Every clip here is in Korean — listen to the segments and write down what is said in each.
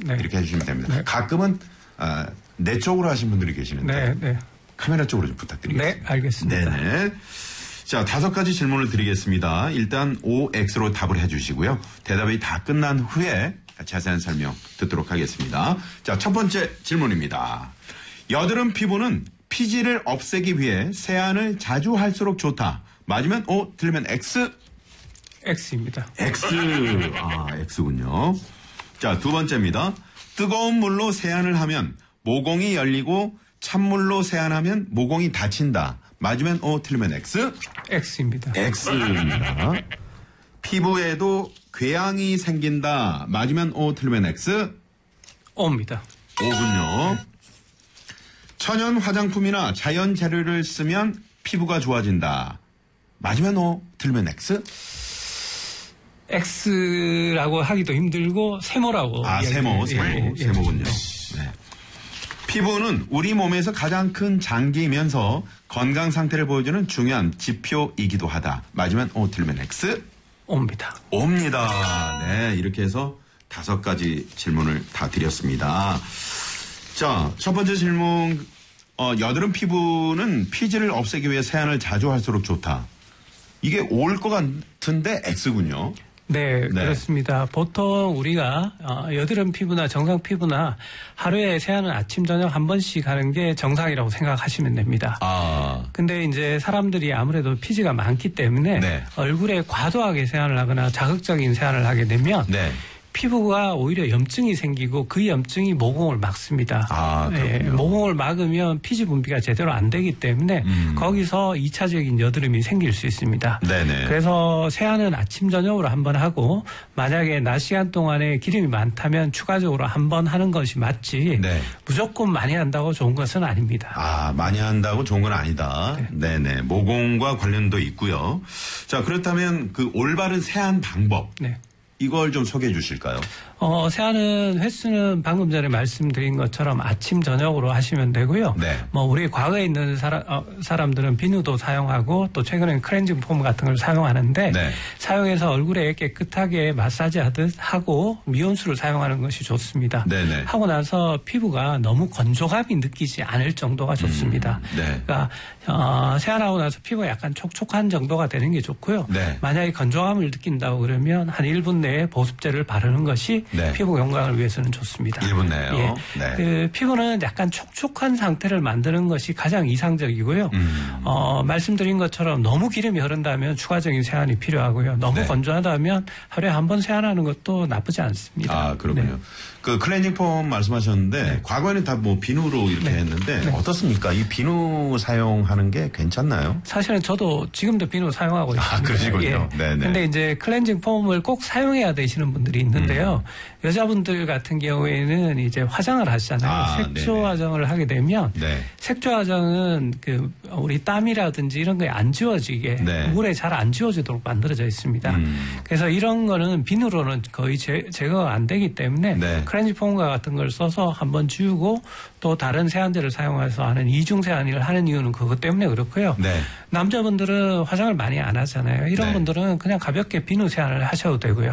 네. 이렇게 해주시면 됩니다. 네. 가끔은 내 쪽으로 하신 분들이 계시는데 네. 카메라 쪽으로 좀 부탁드리겠습니다. 네, 알겠습니다. 네네. 자, 5가지 질문을 드리겠습니다. 일단 OX로 답을 해주시고요. 대답이 다 끝난 후에 자세한 설명 듣도록 하겠습니다. 자, 첫 번째 질문입니다. 여드름 피부는 피지를 없애기 위해 세안을 자주 할수록 좋다. 맞으면 O, 틀리면 X? X입니다. X. X군요. 자, 두 번째입니다. 뜨거운 물로 세안을 하면 모공이 열리고 찬물로 세안하면 모공이 닫힌다. 맞으면 O, 틀리면 X? X입니다. X입니다. 피부에도 궤양이 생긴다. 맞으면 O, 틀리면 X? O입니다. O군요. 천연 화장품이나 자연 재료를 쓰면 피부가 좋아진다. 맞으면 O, 틀리면 X? X라고 하기도 힘들고 세모라고. 세모군요. 네. 피부는 우리 몸에서 가장 큰 장기이면서 건강 상태를 보여주는 중요한 지표이기도 하다. 맞으면 O, 틀리면 X? O입니다. O입니다. 네, 이렇게 해서 5가지 질문을 다 드렸습니다. 자, 첫 번째 질문. 여드름 피부는 피지를 없애기 위해 세안을 자주 할수록 좋다. 이게 O일 것 같은데 X군요. 네, 그렇습니다. 보통 우리가 여드름 피부나 정상 피부나 하루에 세안은 아침 저녁 한 번씩 하는 게 정상이라고 생각하시면 됩니다. 근데 이제 사람들이 아무래도 피지가 많기 때문에 얼굴에 과도하게 세안을 하거나 자극적인 세안을 하게 되면 피부가 오히려 염증이 생기고 그 염증이 모공을 막습니다. 모공을 막으면 피지 분비가 제대로 안 되기 때문에 거기서 2차적인 여드름이 생길 수 있습니다. 그래서 세안은 아침 저녁으로 한번 하고 만약에 낮 시간 동안에 기름이 많다면 추가적으로 한번 하는 것이 맞지 무조건 많이 한다고 좋은 것은 아닙니다. 많이 한다고 좋은 건 아니다. 네네. 모공과 관련도 있고요. 자, 그렇다면 그 올바른 세안 방법. 이걸 좀 소개해 주실까요? 세안은 횟수는 방금 전에 말씀드린 것처럼 아침 저녁으로 하시면 되고요. 뭐 우리 과거에 있는 사람들은 비누도 사용하고 또 최근에는 클렌징 폼 같은 걸 사용하는데 사용해서 얼굴에 깨끗하게 마사지 하듯 하고 미온수를 사용하는 것이 좋습니다. 하고 나서 피부가 너무 건조감이 느끼지 않을 정도가 좋습니다. 그러니까 세안하고 나서 피부가 약간 촉촉한 정도가 되는 게 좋고요. 만약에 건조감을 느낀다고 그러면 한 1분 내에 보습제를 바르는 것이 피부 건강을 위해서는 좋습니다. 1분 내요. 그 피부는 약간 촉촉한 상태를 만드는 것이 가장 이상적이고요. 말씀드린 것처럼 너무 기름이 흐른다면 추가적인 세안이 필요하고요. 너무 건조하다면 하루에 한 번 세안하는 것도 나쁘지 않습니다. 그렇군요. 그 클렌징 폼 말씀하셨는데 과거에는 다 뭐 비누로 이렇게 했는데 어떻습니까? 이 비누 사용하는 게 괜찮나요? 사실은 저도 지금도 비누 사용하고 있습니다. 그러시군요. 근데 이제 클렌징 폼을 꼭 사용해야 되시는 분들이 있는데요. 여자분들 같은 경우에는 이제 화장을 하시잖아요. 색조 화장을 하게 되면 색조 화장은 그 우리 땀이라든지 이런 게 안 지워지게 물에 잘 안 지워지도록 만들어져 있습니다. 그래서 이런 거는 비누로는 거의 제거가 안 되기 때문에 클렌징 폼과 같은 걸 써서 한번 지우고 또 다른 세안제를 사용해서 하는 이중 세안을 하는 이유는 그것 때문에 그렇고요. 남자분들은 화장을 많이 안 하잖아요. 이런 분들은 그냥 가볍게 비누 세안을 하셔도 되고요.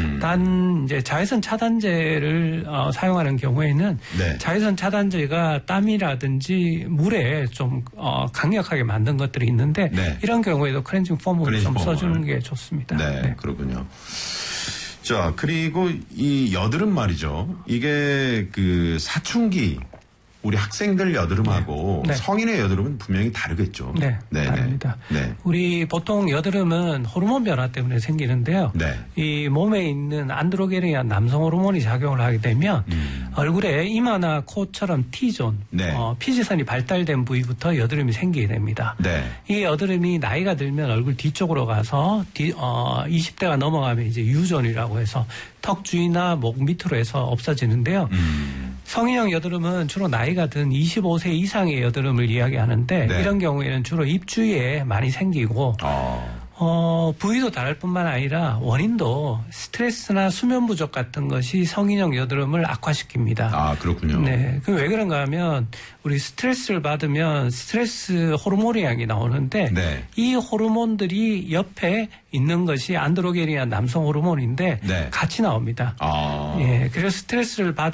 단 이제 자외선 차단제를 사용하는 경우에는 자외선 차단제가 땀이라든지 물에 좀 강력하게 만든 것들이 있는데 이런 경우에도 클렌징 폼을 좀 써주는 게 좋습니다. 그렇군요. 자, 그리고 이 여드름 말이죠. 이게 그 사춘기 우리 학생들 여드름하고 성인의 여드름은 분명히 다르겠죠. 다릅니다. 우리 보통 여드름은 호르몬 변화 때문에 생기는데요. 이 몸에 있는 안드로게닌이라는 남성 호르몬이 작용을 하게 되면 얼굴에 이마나 코처럼 T존, 피지선이 발달된 부위부터 여드름이 생기게 됩니다. 이 여드름이 나이가 들면 얼굴 뒤쪽으로 가서 20대가 넘어가면 이제 U존이라고 해서 턱 주위나 목 밑으로 해서 없어지는데요. 성인형 여드름은 주로 나이가 든 25세 이상의 여드름을 이야기하는데 이런 경우에는 주로 입 주위에 많이 생기고 부위도 다를 뿐만 아니라 원인도 스트레스나 수면 부족 같은 것이 성인형 여드름을 악화시킵니다. 그렇군요. 그 왜 그런가 하면 우리 스트레스를 받으면 스트레스 호르몬이 나오는데 이 호르몬들이 옆에 있는 것이 안드로게닌이라는 남성 호르몬인데 같이 나옵니다. 그래서 스트레스를 받으면